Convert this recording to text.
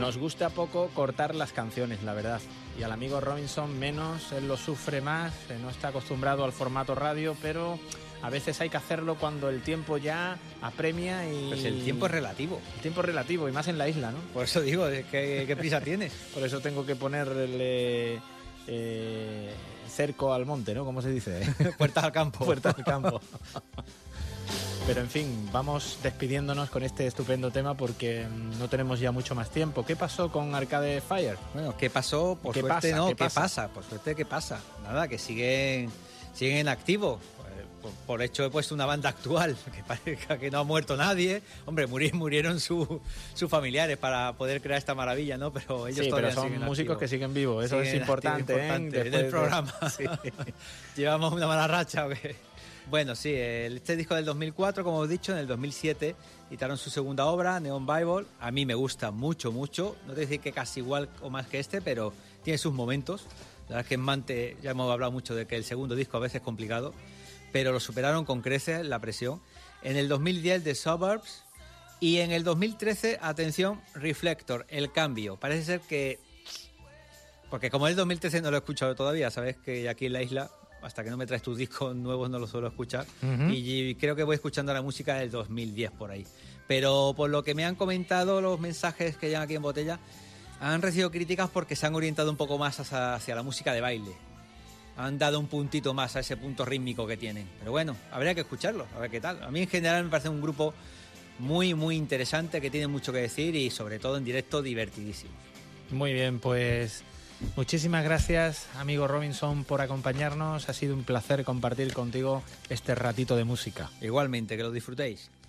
Nos gusta poco cortar las canciones, la verdad. Y al amigo Robinson menos, él lo sufre más, no está acostumbrado al formato radio, pero a veces hay que hacerlo cuando el tiempo ya apremia y... Pues el tiempo es relativo. El tiempo es relativo, y más en la isla, ¿no? Por eso digo, ¿qué prisa tienes? Por eso tengo que ponerle cerco al monte, ¿no? ¿Cómo se dice? Puertas al campo. Puertas al campo. Pero en fin, vamos despidiéndonos con este estupendo tema porque no tenemos ya mucho más tiempo. ¿Qué pasó con Arcade Fire? Bueno, ¿qué pasó? Por suerte no, ¿qué pasa? Por suerte, ¿qué pasa? Nada, que siguen en activo. Por hecho he puesto una banda actual, que parezca que no ha muerto nadie. Hombre, murieron sus familiares para poder crear esta maravilla, ¿no? Pero ellos todavía pero son siguen músicos activos. Que siguen vivos, eso es importante, del programa. Sí. Llevamos una mala racha, ¿o qué? Bueno, sí, este disco del 2004, como he dicho, en el 2007 editaron su segunda obra, Neon Bible. A mí me gusta mucho. No te voy a decir que casi igual o más que este, pero tiene sus momentos. La verdad es que en Mante ya hemos hablado mucho de que el segundo disco a veces es complicado, pero lo superaron con creces la presión. En el 2010, The Suburbs. Y en el 2013, atención, Reflector, El Cambio. Parece ser que... Porque como el 2013 no lo he escuchado todavía, sabes que aquí en la isla... Hasta que no me traes tus discos nuevos no los suelo escuchar. Y creo que voy escuchando la música del 2010 por ahí. Pero por lo que me han comentado los mensajes que llegan aquí en botella, han recibido críticas porque se han orientado un poco más hacia la música de baile. Han dado un puntito más a ese punto rítmico que tienen. Pero bueno, habría que escucharlo, a ver qué tal. A mí en general me parece un grupo muy, muy interesante, que tiene mucho que decir y sobre todo en directo divertidísimo. Muy bien, pues... Muchísimas gracias, amigo Robinson, por acompañarnos. Ha sido un placer compartir contigo este ratito de música. Igualmente, que lo disfrutéis.